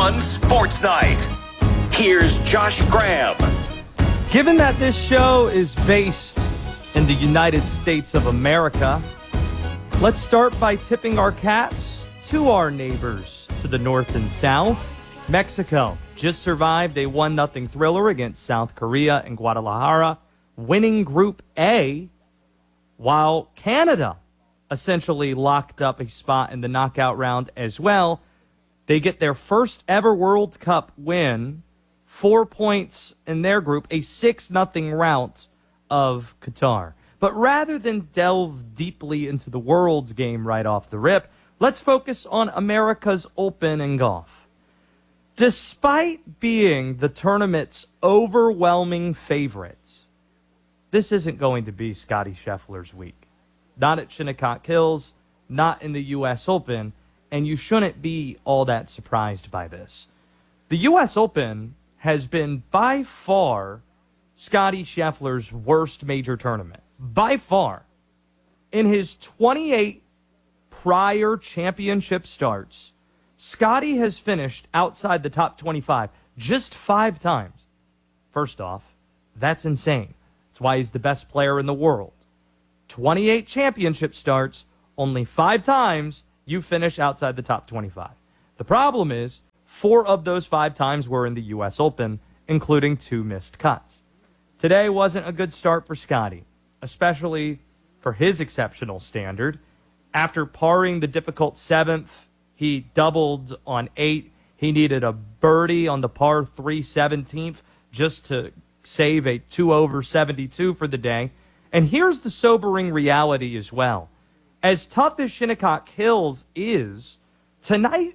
on Sports Night. Here's Josh Graham. Given that this show is based in the United States of America, let's start by tipping our caps to our neighbors to the north and south. Mexico just survived a 1-0 thriller against South Korea in Guadalajara, winning Group A, while Canada essentially locked up a spot in the knockout round as well. They get their first ever World Cup win, 4 points in their group, a 6-0 rout of Qatar. But rather than delve deeply into the world's game right off the rip, let's focus on America's Open in golf. Despite being the tournament's overwhelming favorite, this isn't going to be Scottie Scheffler's week. Not at Shinnecock Hills, not in the U.S. Open, and you shouldn't be all that surprised by this. The U.S. Open has been by far Scottie Scheffler's worst major tournament. By far. In his 28 prior championship starts, Scottie has finished outside the top 25 just 5 times. First off, that's insane. That's why he's the best player in the world. 28 championship starts, only 5 times you finish outside the top 25. The problem is 4 of those 5 times were in the U.S. Open, including 2 missed cuts. Today wasn't a good start for Scottie, especially for his exceptional standard. After parring the difficult 7th, he doubled on 8. He needed a birdie on the par 3 17th just to save a 2-over 72 for the day. And here's the sobering reality as well. As tough as Shinnecock Hills is, today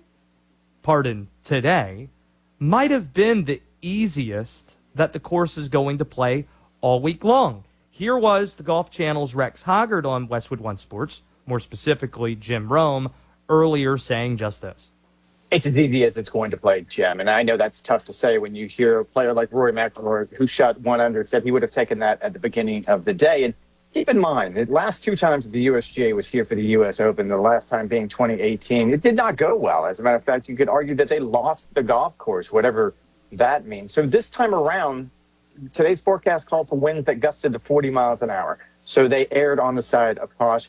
might have been the easiest that the course is going to play all week long. Here was the Golf Channel's Rex Hoggard on Westwood One Sports, more specifically Jim Rome, earlier saying just this. It's as easy as it's going to play, Jim. And I know that's tough to say when you hear a player like Rory McIlroy, who shot 1 under, said he would have taken that at the beginning of the day. And keep in mind, the last 2 times the USGA was here for the U.S. Open, the last time being 2018, it did not go well. As a matter of fact, you could argue that they lost the golf course, whatever that means. So this time around, today's forecast called for winds that gusted to 40 miles an hour. So they erred on the side of caution.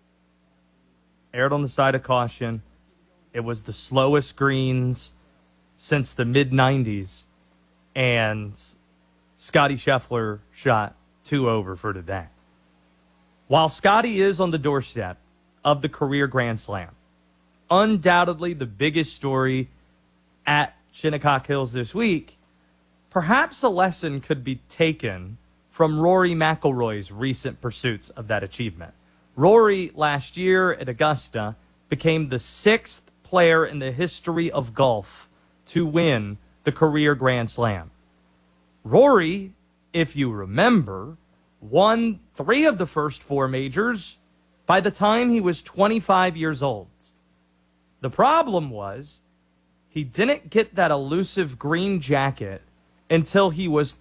Erred on the side of caution. It was the slowest greens since the mid-90s, and Scottie Scheffler shot 2 over for today. While Scottie is on the doorstep of the career Grand Slam, undoubtedly the biggest story at Shinnecock Hills this week, perhaps a lesson could be taken from Rory McIlroy's recent pursuits of that achievement. Rory, last year at Augusta, became the 6th player in the history of golf to win the career Grand Slam. Rory, if you remember, won 3 of the first 4 majors by the time he was 25 years old. The problem was he didn't get that elusive green jacket until he was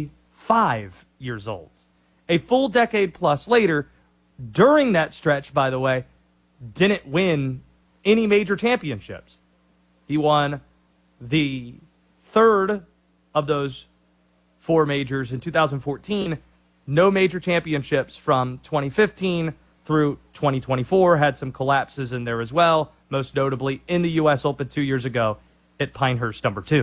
35 years old. A full decade plus later, during that stretch, by the way, didn't win any major championships. He won the 3rd of those 4 majors in 2014. No major championships from 2015 through 2024. Had some collapses in there as well, most notably in the U.S. Open 2 years ago at Pinehurst number 2.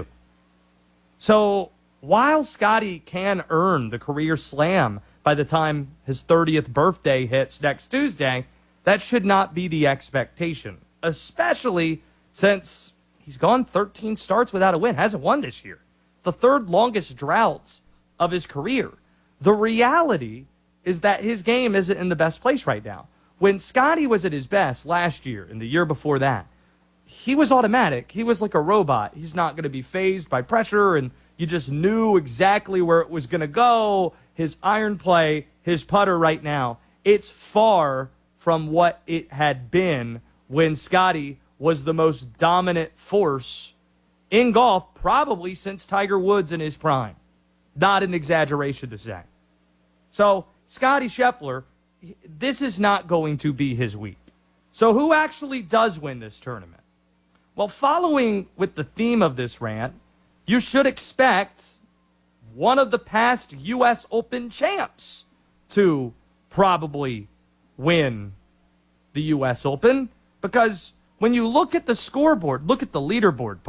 So while Scottie can earn the career slam by the time his 30th birthday hits next Tuesday, that should not be the expectation, especially since he's gone 13 starts without a win, hasn't won this year. It's the 3rd longest drought of his career. The reality is that his game isn't in the best place right now. When Scottie was at his best last year and the year before that, he was automatic. He was like a robot. He's not going to be fazed by pressure, and you just knew exactly where it was going to go. His iron play, his putter right now, it's far from what it had been when Scottie was the most dominant force in golf probably since Tiger Woods in his prime. Not an exaggeration to say. So Scottie Scheffler, this is not going to be his week. So who actually does win this tournament? Well, following with the theme of this rant, you should expect one of the past U.S. Open champs to probably win the U.S. Open, because when you look at the scoreboard, look at the leaderboard,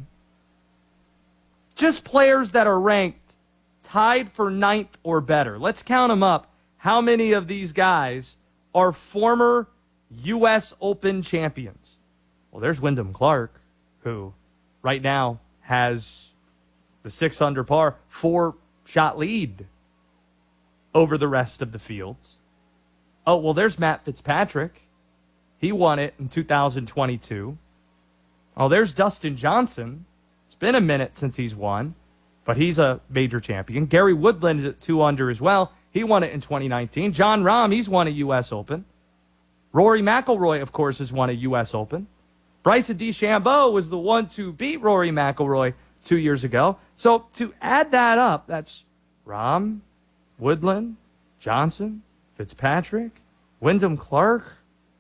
just players that are ranked tied for 9th or better. Let's count them up. How many of these guys are former U.S. Open champions? Well, there's Wyndham Clark, who right now has the 6 under par, 4-shot lead over the rest of the fields. Oh, well, there's Matt Fitzpatrick. He won it in 2022. Oh, there's Dustin Johnson. It's been a minute since he's won, but he's a major champion. Gary Woodland is at 2 under as well. He won it in 2019. Jon Rahm, he's won a U.S. Open. Rory McIlroy, of course, has won a U.S. Open. Bryson DeChambeau was the one to beat Rory McIlroy 2 years ago. So to add that up, that's Rahm, Woodland, Johnson, Fitzpatrick, Wyndham Clark.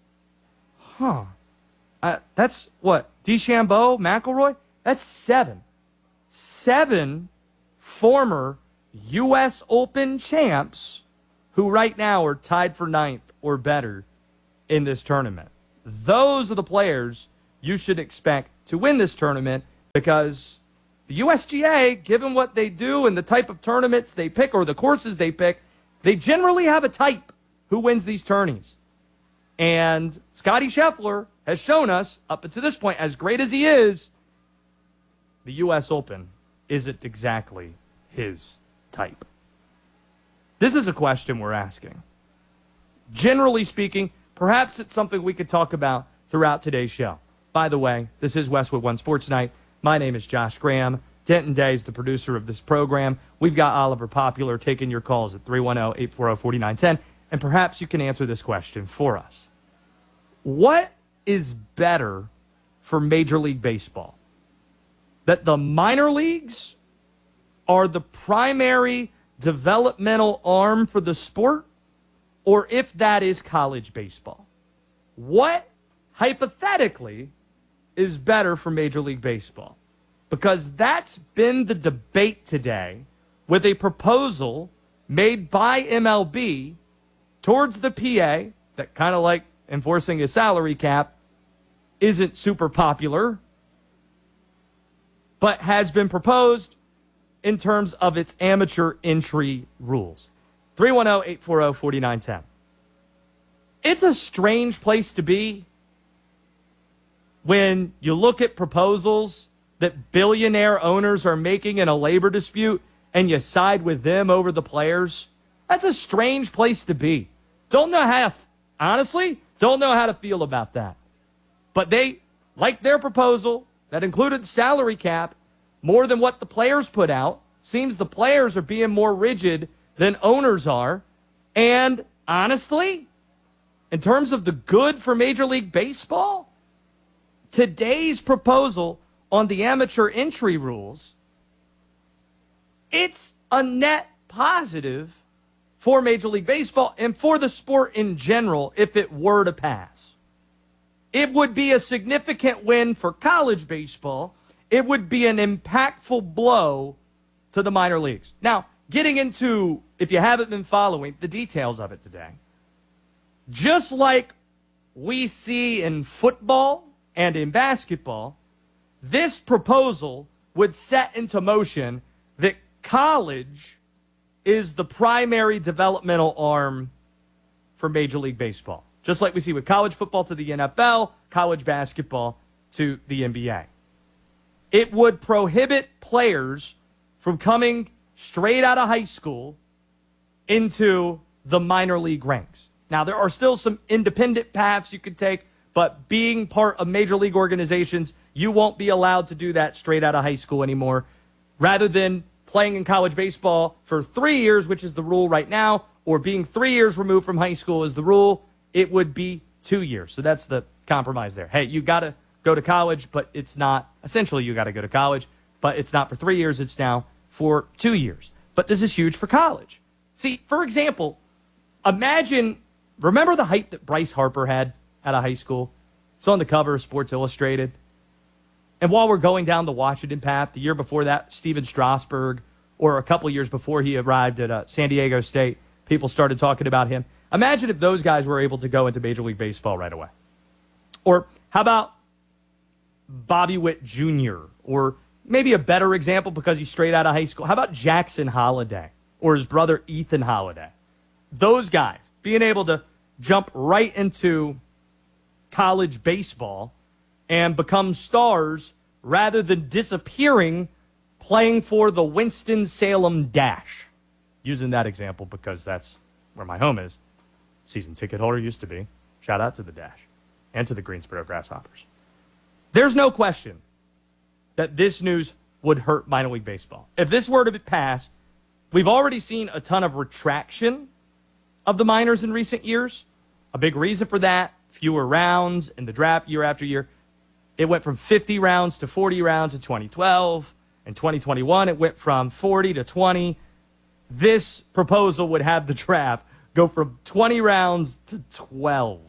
That's what? DeChambeau, McIlroy? That's 7. 7 former U.S. Open champs who right now are tied for 9th or better in this tournament. Those are the players you should expect to win this tournament, because the USGA, given what they do and the type of tournaments they pick or the courses they pick, they generally have a type who wins these tourneys. And Scottie Scheffler has shown us, up until this point, as great as he is, the U.S. Open isn't exactly his type. This is a question we're asking. Generally speaking, perhaps it's something we could talk about throughout today's show. By the way, this is Westwood One Sports Night. My name is Josh Graham. Denton Day is the producer of this program. We've got Oliver Popular taking your calls at 310-840-4910, and perhaps you can answer this question for us. What is better for Major League Baseball? That the minor leagues are the primary developmental arm for the sport, or if that is college baseball? What, hypothetically, is better for Major League Baseball? Because that's been the debate today with a proposal made by MLB towards the PA that, kind of like enforcing a salary cap, isn't super popular, but has been proposed in terms of its amateur entry rules. 310-840-4910. It's a strange place to be when you look at proposals that billionaire owners are making in a labor dispute and you side with them over the players. That's a strange place to be. Honestly, don't know how to feel about that. But they like their proposal that included the salary cap more than what the players put out. Seems the players are being more rigid than owners are. And honestly, in terms of the good for Major League Baseball, today's proposal on the amateur entry rules, it's a net positive for Major League Baseball and for the sport in general if it were to pass. It would be a significant win for college baseball. It would be an impactful blow to the minor leagues. Now, getting into, if you haven't been following, the details of it today, just like we see in football and in basketball, this proposal would set into motion that college is the primary developmental arm for Major League Baseball. Just like we see with college football to the NFL, college basketball to the NBA. It would prohibit players from coming straight out of high school into the minor league ranks. Now, there are still some independent paths you could take, but being part of major league organizations, you won't be allowed to do that straight out of high school anymore. Rather than playing in college baseball for 3 years, which is the rule right now, or being 3 years removed from high school is the rule, it would be 2 years. So that's the compromise there. Hey, you got to go to college, but it's not, essentially you got to go to college, but it's not for 3 years, it's now for 2 years. But this is huge for college. See, for example, remember the hype that Bryce Harper had out of high school? It's on the cover of Sports Illustrated. And while we're going down the Washington path, the year before that, Steven Strasburg, or a couple years before he arrived at San Diego State, people started talking about him. Imagine if those guys were able to go into Major League Baseball right away. Or how about Bobby Witt Jr., or maybe a better example because he's straight out of high school. How about Jackson Holliday or his brother Ethan Holliday? Those guys being able to jump right into college baseball and become stars rather than disappearing playing for the Winston-Salem Dash. Using that example because that's where my home is. Season ticket holder used to be. Shout out to the Dash and to the Greensboro Grasshoppers. There's no question that this news would hurt minor league baseball. If this were to pass, we've already seen a ton of retraction of the minors in recent years. A big reason for that, fewer rounds in the draft year after year. It went from 50 rounds to 40 rounds in 2012. In 2021, it went from 40 to 20. This proposal would have the draft go from 20 rounds to 12.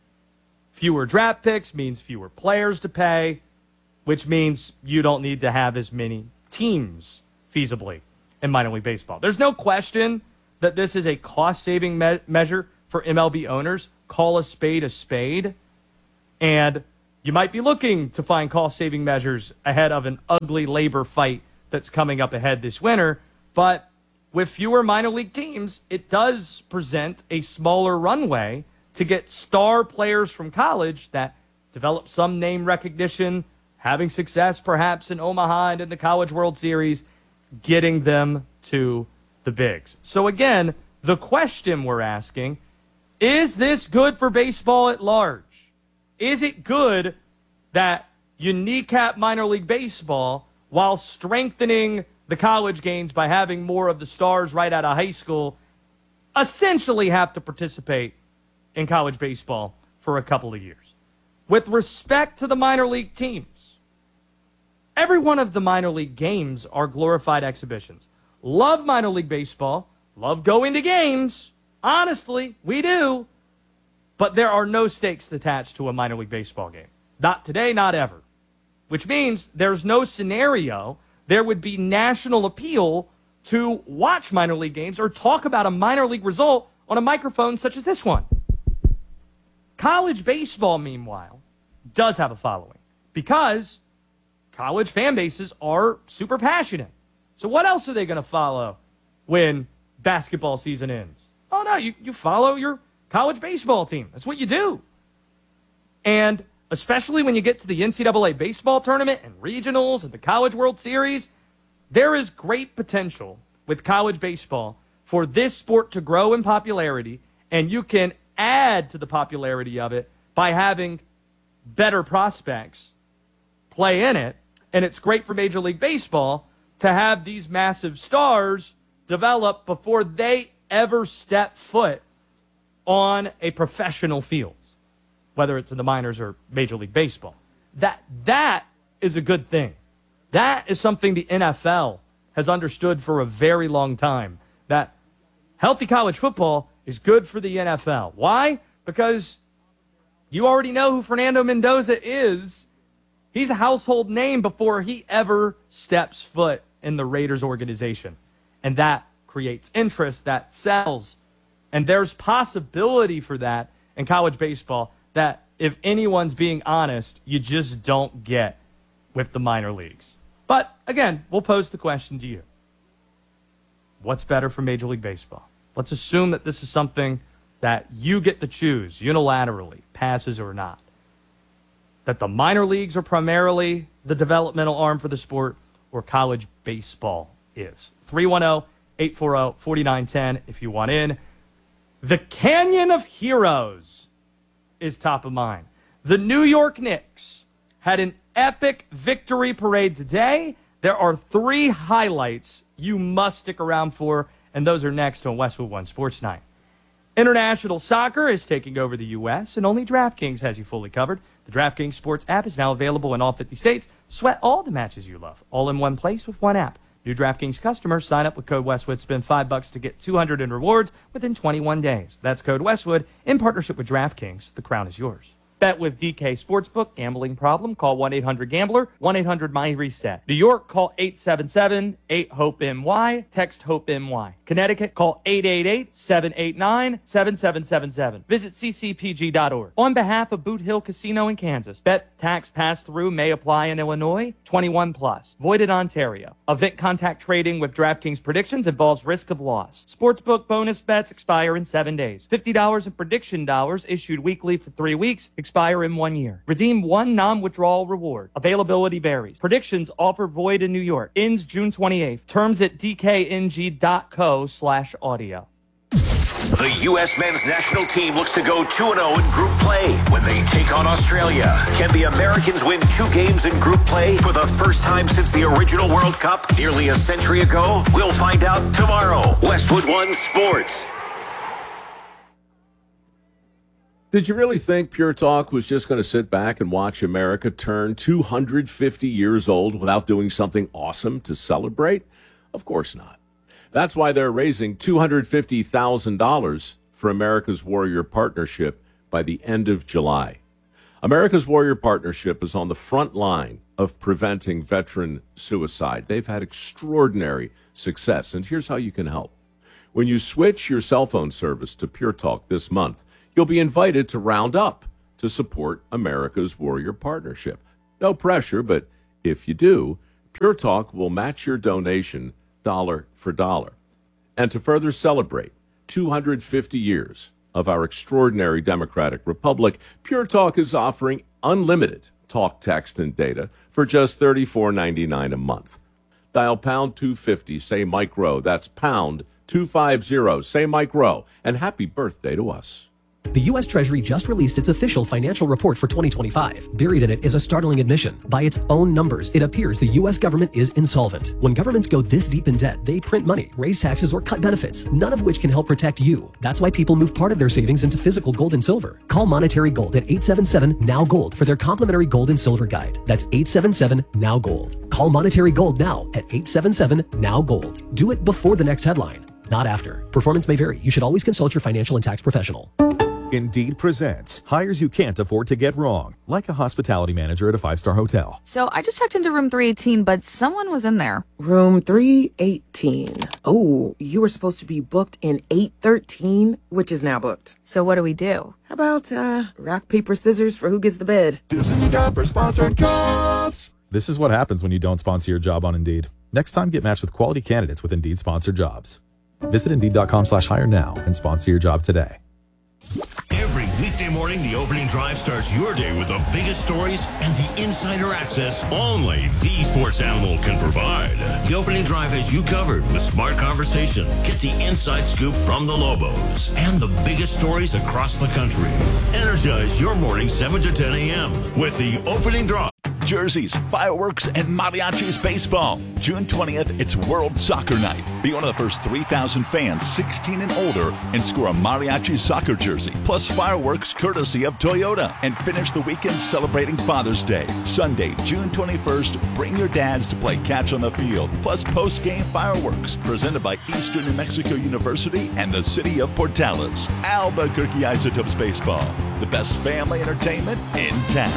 Fewer draft picks means fewer players to pay, which means you don't need to have as many teams feasibly in minor league baseball. There's no question that this is a cost-saving measure for MLB owners. Call a spade, and you might be looking to find cost-saving measures ahead of an ugly labor fight that's coming up ahead this winter. But with fewer minor league teams, it does present a smaller runway to get star players from college that develop some name recognition, having success perhaps in Omaha and in the College World Series, getting them to the bigs. So again, the question we're asking, is this good for baseball at large? Is it good that you kneecap minor league baseball while strengthening the college games by having more of the stars right out of high school essentially have to participate in college baseball for a couple of years? With respect to the minor league teams, every one of the minor league games are glorified exhibitions. Love minor league baseball, love going to games. Honestly, we do. But there are no stakes attached to a minor league baseball game. Not today, not ever. Which means there's no scenario there would be national appeal to watch minor league games or talk about a minor league result on a microphone such as this one. College baseball, meanwhile, does have a following because college fan bases are super passionate. So what else are they going to follow when basketball season ends? Oh, no, you follow your college baseball team. That's what you do. And especially when you get to the NCAA baseball tournament and regionals and the College World Series, there is great potential with college baseball for this sport to grow in popularity, and you can add to the popularity of it by having better prospects play in it. And it's great for Major League Baseball to have these massive stars develop before they ever step foot on a professional field, whether it's in the minors or Major League Baseball. That is a good thing. That is something the NFL has understood for a very long time, that healthy college football is good for the NFL. Why? Because you already know who Fernando Mendoza is. He's a household name before he ever steps foot in the Raiders organization. And that creates interest, that sells. And there's possibility for that in college baseball that, if anyone's being honest, you just don't get with the minor leagues. But again, we'll pose the question to you. What's better for Major League Baseball? Let's assume that this is something that you get to choose unilaterally, passes or not. That the minor leagues are primarily the developmental arm for the sport, or college baseball is. 310-840-4910 if you want in. The Canyon of Heroes is top of mind. The New York Knicks had an epic victory parade today. There are 3 highlights you must stick around for, and those are next on Westwood One Sports Night. International soccer is taking over the U.S., and only DraftKings has you fully covered. The DraftKings Sports app is now available in all 50 states. Sweat all the matches you love, all in one place with one app. New DraftKings customers sign up with code Westwood, spend $5 to get $200 in rewards within 21 days. That's code Westwood in partnership with DraftKings. The crown is yours. Bet with DK Sportsbook. Gambling problem? Call 1-800-GAMBLER, 1-800-MY-RESET. New York, call 877-8-HOPE-NY. Text HOPE-NY. Connecticut, call 888-789-7777. Visit ccpg.org. On behalf of Boot Hill Casino in Kansas, bet tax pass-through may apply in Illinois. 21 plus. Void in Ontario. Event contact trading with DraftKings predictions involves risk of loss. Sportsbook bonus bets expire in 7 days. $50 in prediction dollars issued weekly for 3 weeks expire in 1 year. Redeem one non-withdrawal reward. Availability varies. Predictions offer void in New York. Ends June 28th. Terms at dkng.co/audio. The U.S. men's national team looks to go 2-0 in group play when they take on Australia. Can the Americans win 2 games in group play for the first time since the original World Cup nearly a century ago? We'll find out tomorrow. Westwood One Sports. Did you really think Pure Talk was just going to sit back and watch America turn 250 years old without doing something awesome to celebrate? Of course not. That's why they're raising $250,000 for America's Warrior Partnership by the end of July. America's Warrior Partnership is on the front line of preventing veteran suicide. They've had extraordinary success, and here's how you can help. When you switch your cell phone service to Pure Talk this month, you'll be invited to round up to support America's Warrior Partnership. No pressure, but if you do, Pure Talk will match your donation dollar for dollar. And to further celebrate 250 years of our extraordinary democratic republic, Pure Talk is offering unlimited talk, text, and data for just $34.99 a month. Dial pound 250, say Mike Rowe. That's pound 250, say Mike Rowe. And happy birthday to us. The U.S. Treasury just released its official financial report for 2025. Buried in it is a startling admission. By its own numbers, it appears the U.S. government is insolvent. When governments go this deep in debt, they print money, raise taxes, or cut benefits, none of which can help protect you. That's why people move part of their savings into physical gold and silver. Call Monetary Gold at 877-NOW-GOLD for their complimentary gold and silver guide. That's 877-NOW-GOLD. Call Monetary Gold now at 877-NOW-GOLD. Do it before the next headline, not after. Performance may vary. You should always consult your financial and tax professional. Indeed presents hires you can't afford to get wrong, like a hospitality manager at a 5-star hotel. So I just checked into room 318, but someone was in there. Room 318. Oh, you were supposed to be booked in 813, which is now booked. So what do we do? How about rock, paper, scissors for who gets the bed? This is a job for sponsored jobs. This is what happens when you don't sponsor your job on Indeed. Next time, get matched with quality candidates with Indeed sponsored jobs. Visit Indeed.com/hire now and sponsor your job today. Every weekday morning, the opening drive starts your day with the biggest stories and the insider access only the Sports Animal can provide. The opening drive has you covered with smart conversation. Get the inside scoop from the Lobos and the biggest stories across the country. Energize your morning 7 to 10 a.m. with the opening drive. Jerseys, fireworks, and mariachis baseball. June 20th, it's World Soccer Night. Be one of the first 3,000 fans 16 and older and score a mariachi soccer jersey, plus fireworks courtesy of Toyota. And finish the weekend celebrating Father's Day. Sunday, June 21st, bring your dads to play catch on the field, plus post-game fireworks. Presented by Eastern New Mexico University and the City of Portales. Albuquerque Isotopes Baseball, the best family entertainment in town.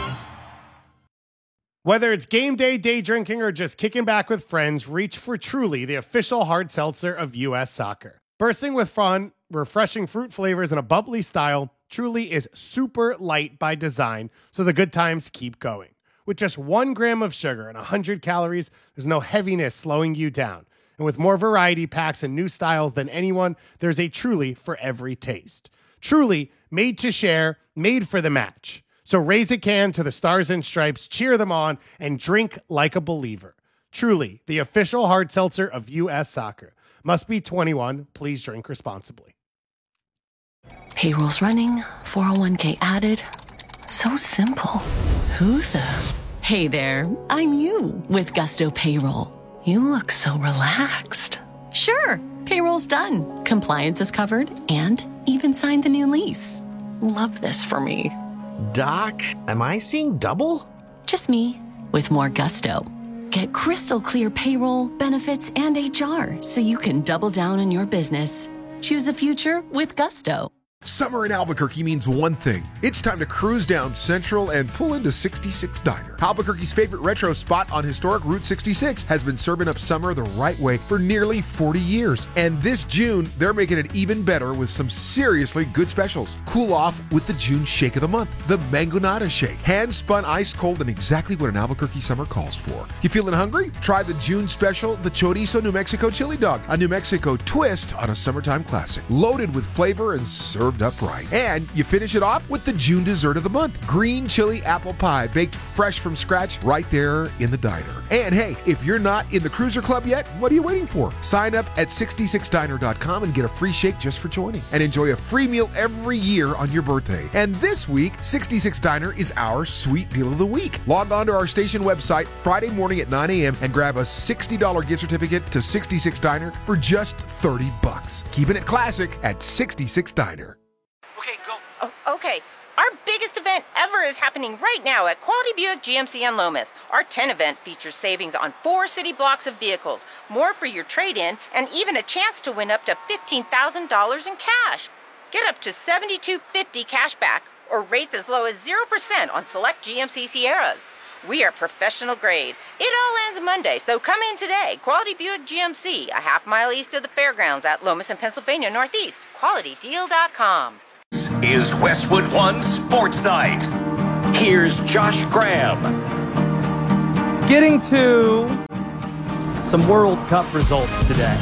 Whether it's game day, day drinking, or just kicking back with friends, reach for Truly, the official hard seltzer of U.S. Soccer. Bursting with fun, refreshing fruit flavors, and a bubbly style, Truly is super light by design, so the good times keep going. With just 1 gram of sugar and 100 calories, there's no heaviness slowing you down. And with more variety packs and new styles than anyone, there's a Truly for every taste. Truly, made to share, made for the match. So raise a can to the Stars and Stripes, cheer them on, and drink like a believer. Truly, the official hard seltzer of U.S. Soccer. Must be 21. Please drink responsibly. Payroll's running, 401k added. So simple. Who the? Hey there, I'm you with Gusto Payroll. You look so relaxed. Sure, payroll's done. Compliance is covered and even signed the new lease. Love this for me. Doc, am I seeing double? Just me, with more gusto. Get crystal clear payroll, benefits, and HR so you can double down on your business. Choose a future with Gusto. Summer in Albuquerque means one thing. It's time to cruise down Central and pull into 66 Diner. Albuquerque's favorite retro spot on historic Route 66 has been serving up summer the right way for nearly 40 years. And this June, they're making it even better with some seriously good specials. Cool off with the June Shake of the Month, the Mangonada Shake. Hand-spun ice cold and exactly what an Albuquerque summer calls for. You feeling hungry? Try the June special, the Chorizo New Mexico Chili Dog, a New Mexico twist on a summertime classic. Loaded with flavor and served up right. And you finish it off with the June dessert of the month, green chili apple pie, baked fresh from scratch right there in the diner. And hey, if you're not in the Cruiser Club yet, what are you waiting for? Sign up at 66diner.com and get a free shake just for joining. And enjoy a free meal every year on your birthday. And this week, 66 Diner is our sweet deal of the week. Log on to our station website Friday morning at 9 a.m. and grab a $60 gift certificate to 66 Diner for just $30. Keeping it classic at 66 Diner. Okay, go. Oh, okay. Our biggest event ever is happening right now at Quality Buick GMC on Lomas. Our 10 event features savings on 4 city blocks of vehicles, more for your trade-in, and even a chance to win up to $15,000 in cash. Get up to $7,250 cash back or rates as low as 0% on select GMC Sierras. We are professional grade. It all ends Monday, so come in today. Quality Buick GMC, a half-mile east of the fairgrounds at Lomas and Pennsylvania Northeast. QualityDeal.com. Is Westwood One Sports Night. Here's Josh Graham. Getting to some World Cup results today.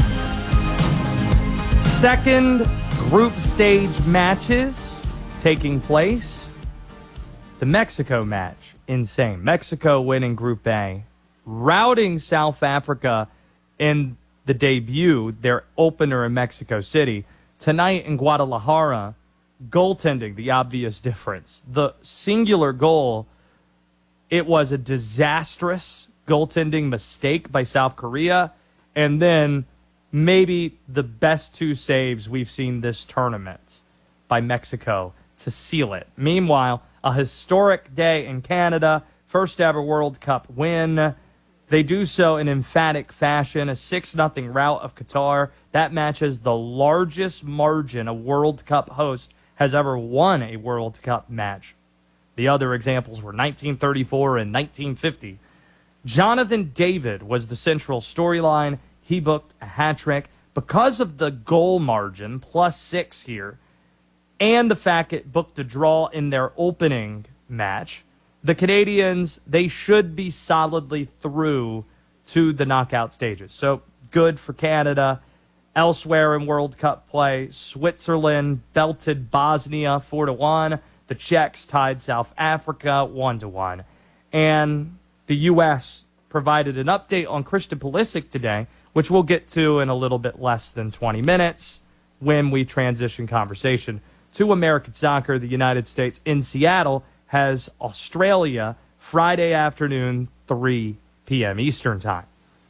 Second group stage matches taking place. The Mexico match, insane. Mexico winning Group A, routing South Africa in the debut, their opener in Mexico City. Tonight in Guadalajara, goaltending, the obvious difference. The singular goal, it was a disastrous goaltending mistake by South Korea, and then maybe the best 2 saves we've seen this tournament by Mexico to seal it. Meanwhile, a historic day in Canada, first ever World Cup win. They do so in emphatic fashion, a 6-0 rout of Qatar. That matches the largest margin a World Cup host has ever won a World Cup match. The other examples were 1934 and 1950. Jonathan David was the central storyline. He booked a hat trick because of the goal margin, +6 here, and the fact it booked a draw in their opening match. The Canadians, they should be solidly through to the knockout stages. So good for Canada. Elsewhere in World Cup play, Switzerland belted Bosnia 4-1. The Czechs tied South Africa 1-1. And the U.S. provided an update on Christian Pulisic today, which we'll get to in a little bit less than 20 minutes when we transition conversation to American soccer. The United States in Seattle has Australia Friday afternoon, 3 p.m. Eastern Time.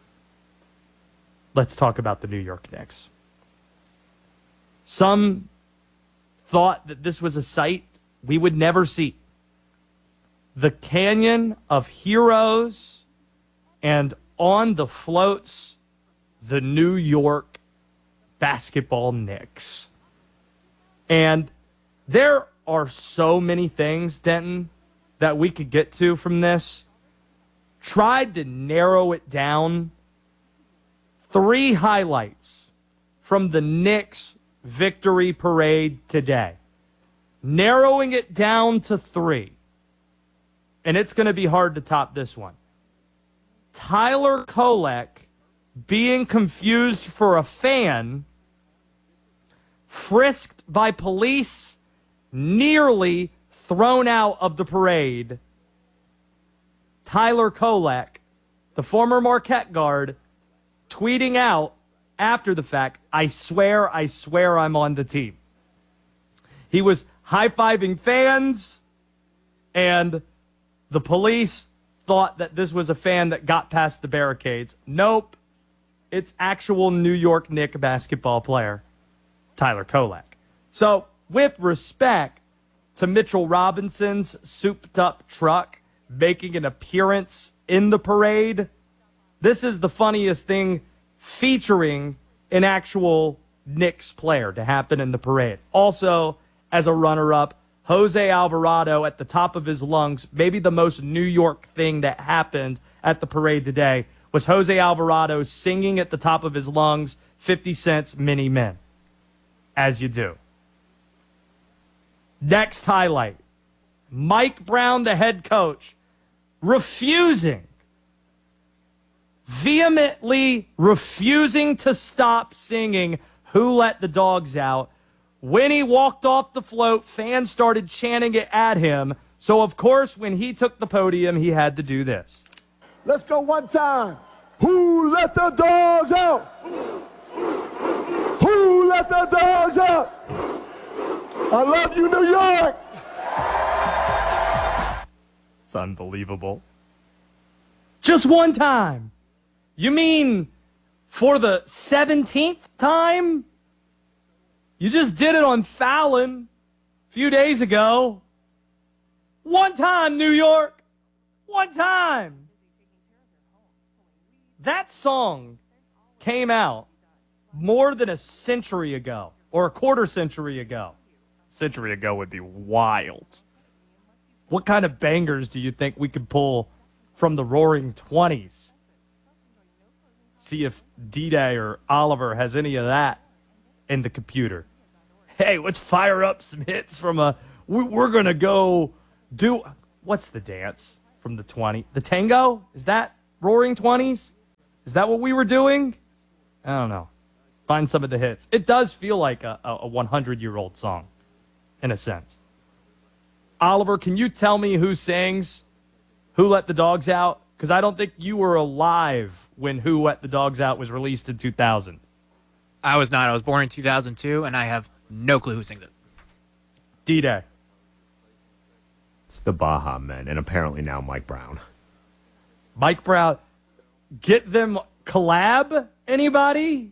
Let's talk about the New York Knicks. Some thought that this was a sight we would never see. The Canyon of Heroes, and on the floats, the New York basketball Knicks. And there are so many things, Denton, that we could get to from this. Tried to narrow it down. 3 highlights from the Knicks victory parade today. Narrowing it down to 3. And it's going to be hard to top this one. Tyler Kolek being confused for a fan, frisked by police, nearly thrown out of the parade. Tyler Kolek, the former Marquette guard, tweeting out after the fact, I swear I'm on the team. He was high-fiving fans, and the police thought that this was a fan that got past the barricades. Nope. It's actual New York Knicks basketball player, Tyler Kolek. So, with respect to Mitchell Robinson's souped-up truck making an appearance in the parade, this is the funniest thing featuring an actual Knicks player to happen in the parade. Also, as a runner-up. Jose Alvarado at the top of his lungs. Maybe the most New York thing that happened at the parade today was Jose Alvarado singing at the top of his lungs 50 Cent's Many Men. As you do. Next highlight. Mike Brown, the head coach, vehemently refusing to stop singing Who Let the Dogs Out. When he walked off the float, fans started chanting it at him. So, of course, when he took the podium, he had to do this. Let's go one time. Who let the dogs out? Who let the dogs out? I love you, New York. It's unbelievable. Just one time. You mean for the 17th time? You just did it on Fallon a few days ago. One time, New York. One time. That song came out more than a century ago, or a quarter century ago. A century ago would be wild. What kind of bangers do you think we could pull from the Roaring 20s? See if D-Day or Oliver has any of that in the computer. Hey, let's fire up some hits from we're going to go do, what's the dance from the 20s? The tango? Is that Roaring 20s? Is that what we were doing? I don't know. Find some of the hits. It does feel like a 100-year-old song, in a sense. Oliver, can you tell me who sings Who Let the Dogs Out? Because I don't think you were alive when Who Let the Dogs Out was released in 2000. I was not. I was born in 2002, and I have no clue who sings it. D-Day. It's the Baja Men, and apparently now Mike Brown. Mike Brown. Get them collab? Anybody?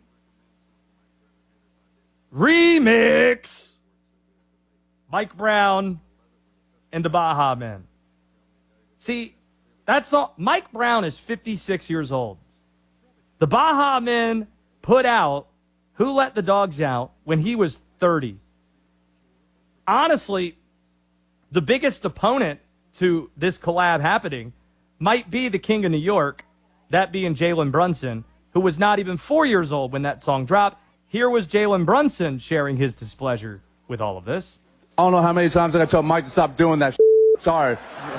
Remix. Mike Brown and the Baja Men. See, that's all. Mike Brown is 56 years old. The Baja Men put out Who Let the Dogs Out when he was 30. Honestly, the biggest opponent to this collab happening might be the King of New York, that being Jalen Brunson, who was not even 4 years old when that song dropped. Here was Jalen Brunson sharing his displeasure with all of this. I don't know how many times I got to tell Mike to stop doing that shit. Sorry.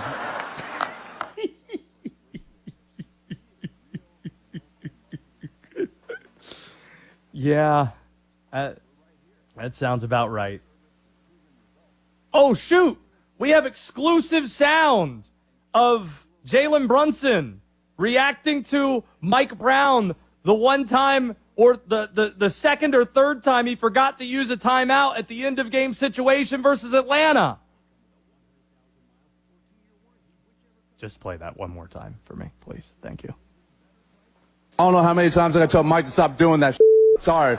Yeah, that sounds about right. Oh, shoot. We have exclusive sound of Jalen Brunson reacting to Mike Brown the one time or the second or third time he forgot to use a timeout at the end of game situation versus Atlanta. Just play that one more time for me, please. Thank you. I don't know how many times I got to tell Mike to stop doing that shit. Sorry.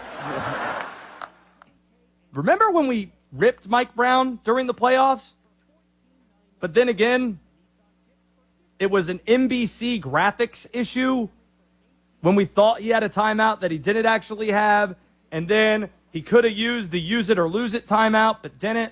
Remember when we ripped Mike Brown during the playoffs? But then again, it was an NBC graphics issue when we thought he had a timeout that he didn't actually have, and then he could have used the use it or lose it timeout, but didn't.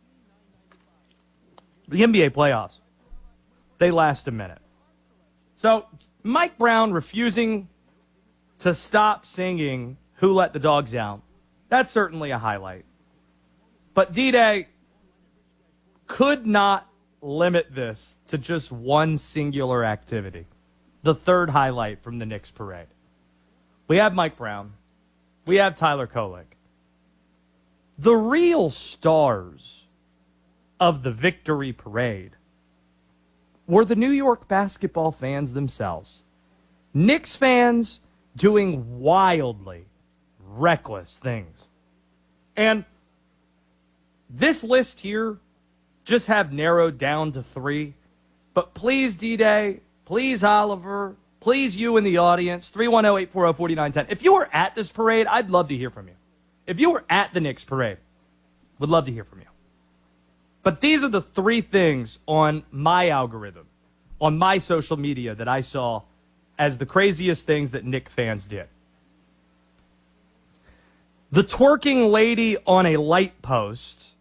The NBA playoffs, they last a minute. So Mike Brown refusing to stop singing Who Let the Dogs Out, that's certainly a highlight. But D-Day could not limit this to just one singular activity. The third highlight from the Knicks parade. We have Mike Brown. We have Tyler Kolek. The real stars of the victory parade were the New York basketball fans themselves. Knicks fans doing wildly reckless things. And this list here just have narrowed down to 3. But please, D-Day, please, Oliver, please, you in the audience, 310-840-4910. If you were at this parade, I'd love to hear from you. If you were at the Knicks parade, would love to hear from you. But these are the 3 things on my algorithm, on my social media that I saw as the craziest things that Knicks fans did. The twerking lady on a light post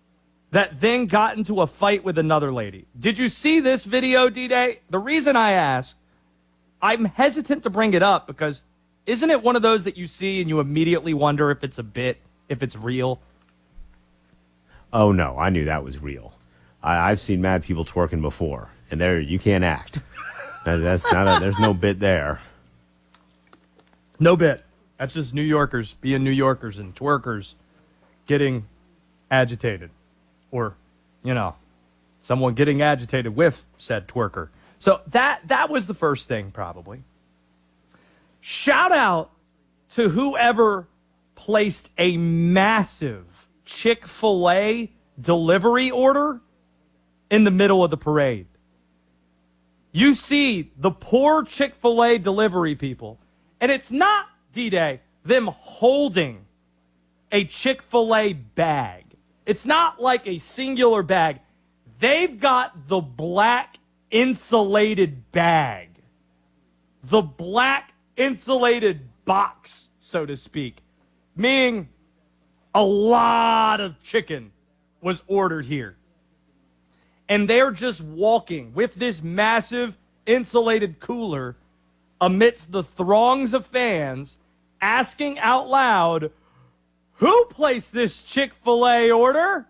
that then got into a fight with another lady. Did you see this video, D-Day? The reason I ask, I'm hesitant to bring it up because isn't it one of those that you see and you immediately wonder if it's a bit, if it's real? Oh, no, I knew that was real. I've seen mad people twerking before, and you can't act. That's not there's no bit there. No bit. That's just New Yorkers being New Yorkers and twerkers getting agitated. Or, someone getting agitated with said twerker. So that was the first thing, probably. Shout out to whoever placed a massive Chick-fil-A delivery order in the middle of the parade. You see the poor Chick-fil-A delivery people, and it's not, D-Day, them holding a Chick-fil-A bag. It's not like a singular bag. They've got the black insulated bag. The black insulated box, so to speak. Meaning a lot of chicken was ordered here. And they're just walking with this massive insulated cooler amidst the throngs of fans asking out loud, who placed this Chick-fil-A order?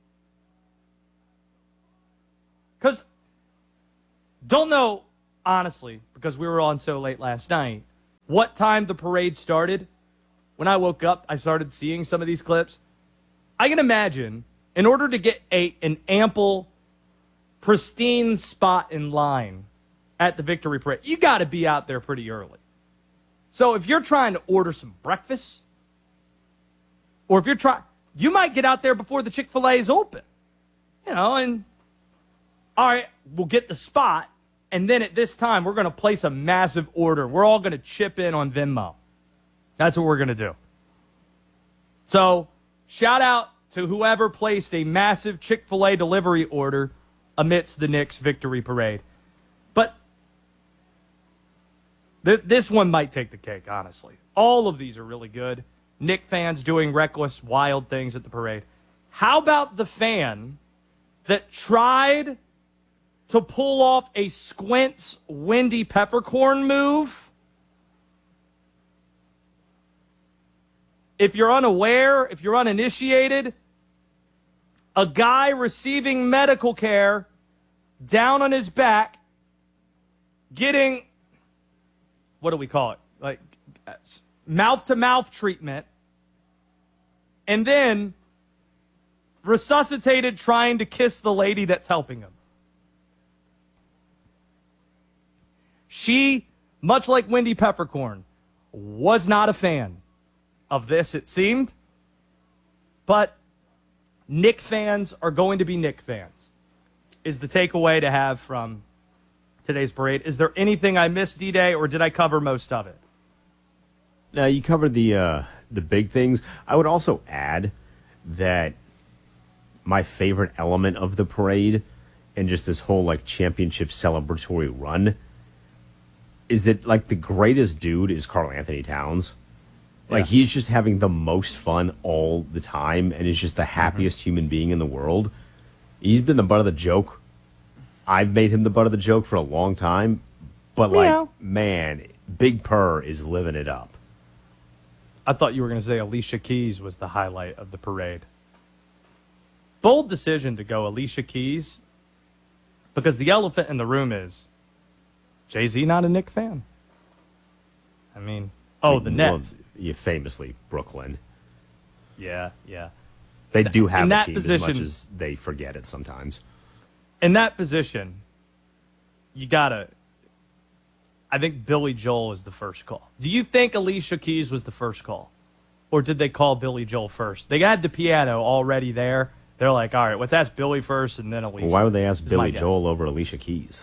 Because, don't know, honestly, because we were on so late last night, what time the parade started. When I woke up, I started seeing some of these clips. I can imagine, in order to get an ample, pristine spot in line at the Victory Parade, you got to be out there pretty early. So if you're trying to order some breakfast, or if you're you might get out there before the Chick-fil-A is open. And, all right, we'll get the spot, and then at this time, we're going to place a massive order. We're all going to chip in on Venmo. That's what we're going to do. So, shout out to whoever placed a massive Chick-fil-A delivery order amidst the Knicks Victory Parade. But this one might take the cake, honestly. All of these are really good. Knick fans doing reckless, wild things at the parade. How about the fan that tried to pull off a Squints Wendy Peppercorn move? If you're unaware, if you're uninitiated, a guy receiving medical care down on his back, getting, what do we call it? Like mouth-to-mouth treatment, and then resuscitated trying to kiss the lady that's helping him. She, much like Wendy Peppercorn, was not a fan of this, it seemed. But Knick fans are going to be Knick fans, is the takeaway to have from today's parade. Is there anything I missed, D-Day, or did I cover most of it? Now, you covered the big things. I would also add that my favorite element of the parade and just this whole championship celebratory run is that the greatest dude is Karl Anthony Towns. He's just having the most fun all the time and is just the happiest human being in the world. He's been the butt of the joke. I've made him the butt of the joke for a long time. But, man, Big Purr is living it up. I thought you were going to say Alicia Keys was the highlight of the parade. Bold decision to go Alicia Keys, because the elephant in the room is Jay-Z not a Knick fan. I mean, the Nets. You famously Brooklyn. Yeah. They do have in a that team position, as much as they forget it sometimes. In that position, you gotta. I think Billy Joel is the first call. Do you think Alicia Keys was the first call? Or did they call Billy Joel first? They had the piano already there. They're like, all right, let's ask Billy first and then Alicia. Well, why would they ask Billy Joel over Alicia Keys?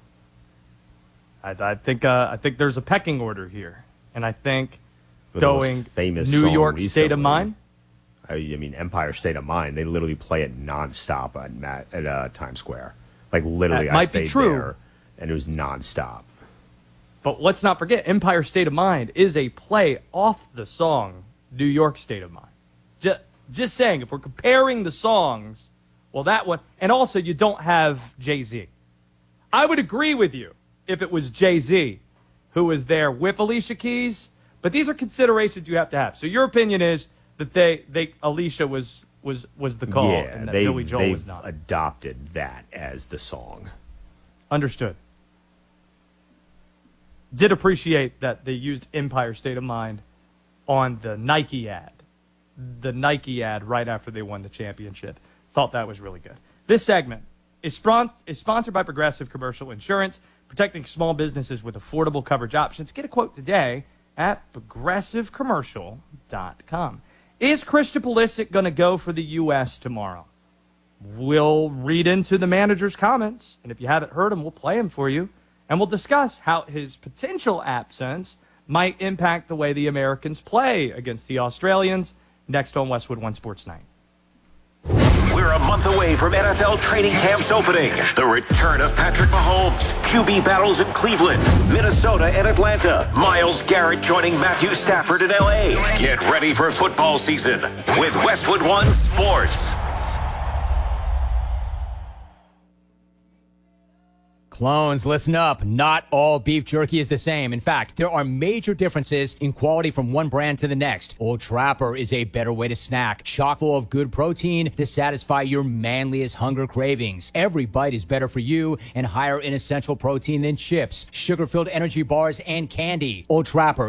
I think there's a pecking order here. And I think going famous New York recently, State of Mind. I mean, Empire State of Mind. They literally play it nonstop at Times Square. Literally, that might stayed be true. there, and it was nonstop. But let's not forget, Empire State of Mind is a play off the song New York State of Mind. Just saying, if we're comparing the songs, Well, that one. And also, you don't have Jay-Z. I would agree with you if it was Jay-Z who was there with Alicia Keys, but these are considerations you have to have. So your opinion is that Alicia was the call, and that Billy Joel was not. Adopted that as the song. Understood. Did appreciate that they used Empire State of Mind on the Nike ad. The Nike ad right after they won the championship. Thought that was really good. This segment is sponsored by Progressive Commercial Insurance, protecting small businesses with affordable coverage options. Get a quote today at progressivecommercial.com. Is Christian Pulisic going to go for the U.S. tomorrow? We'll read into the manager's comments, and if you haven't heard him, we'll play him for you, and we'll discuss how his potential absence might impact the way the Americans play against the Australians next on Westwood One Sports Night. We're a month away from NFL training camps opening. The return of Patrick Mahomes, QB battles in Cleveland, Minnesota, and Atlanta. Myles Garrett joining Matthew Stafford in L.A. Get ready for football season with Westwood One Sports. Clones, listen up. Not all beef jerky is the same. In fact, there are major differences in quality from one brand to the next. Old Trapper is a better way to snack, chock full of good protein to satisfy your manliest hunger cravings. Every bite is better for you and higher in essential protein than chips, sugar-filled energy bars, and candy. Old Trapper